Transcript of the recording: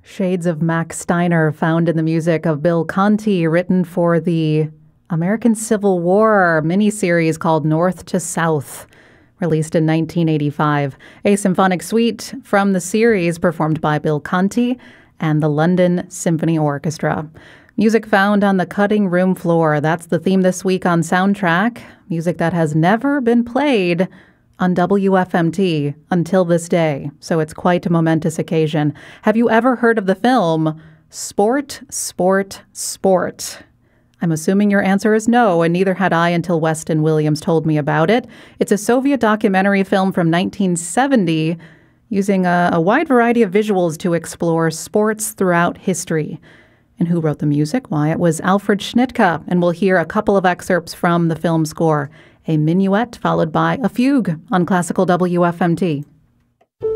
Shades of Max Steiner found in the music of Bill Conti, written for the American Civil War miniseries called North to South, released in 1985. A symphonic suite from the series performed by Bill Conti and the London Symphony Orchestra. Music found on the cutting room floor. That's the theme this week on Soundtrack. Music that has never been played on WFMT until this day. So it's quite a momentous occasion. Have you ever heard of the film Sport, Sport, Sport? I'm assuming your answer is no, and neither had I until Weston Williams told me about it. It's a Soviet documentary film from 1970 using a wide variety of visuals to explore sports throughout history. And who wrote the music? Why, it was Alfred Schnittke, and we'll hear a couple of excerpts from the film score. A minuet followed by a fugue on Classical WFMT.